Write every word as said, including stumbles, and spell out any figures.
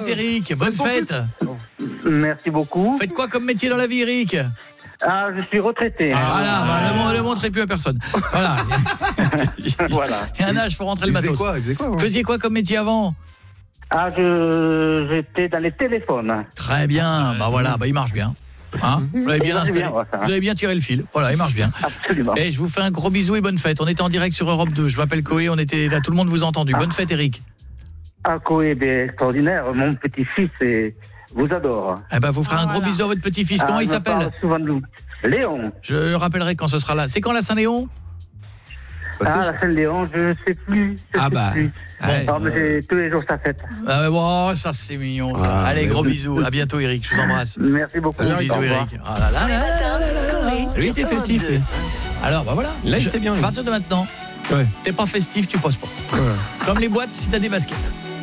Eric. Bonne fête. Merci beaucoup. Faites quoi comme métier dans la vie, Eric? Ah, je suis retraité. Ah, voilà, bah, ne, ne montrez plus à personne. Voilà. Voilà. Il y a un âge, il faut rentrer le Il faisait matos. quoi, il faisait quoi, Vous faisiez quoi comme métier avant? Ah, je j'étais dans les téléphones. Très bien, bah voilà, bah il marche bien. Hein, vous l'avez bien installé. Bien, ça. Vous avez bien tiré le fil. Voilà, il marche bien. Absolument. Et je vous fais un gros bisou et bonne fête. On était en direct sur Europe deux. Je m'appelle Coé, on était là, tout le monde vous a entendu. Bonne fête, Eric. Ah, Coé, ben, extraordinaire. Mon petit-fils et vous adore. Eh ben, vous ferez Ah, un gros voilà. bisou à votre petit-fils. Comment Ah, il me s'appelle? parle souvent de nous. Léon. Je rappellerai quand ce sera là. C'est quand la Saint-Léon? Ah, la Saint-Léon, je ne sais plus. Je Ah sais bah. plus. Ouais. Ah, mais j'ai tous les jours sa fête. Ah ouais, bon, ça c'est mignon ça. Ah, Allez, mais gros oui. bisous. À bientôt, Eric. Je vous embrasse. Merci beaucoup. Salut, Gros bisous, Au revoir. Eric. Ah là là là là là là. Lui, t'es festif. lui. Alors, bah voilà. Là, il Je- était bien, À lui. partir de maintenant, Ouais. t'es pas festif, tu poses pas. Comme les boîtes, si t'as des baskets.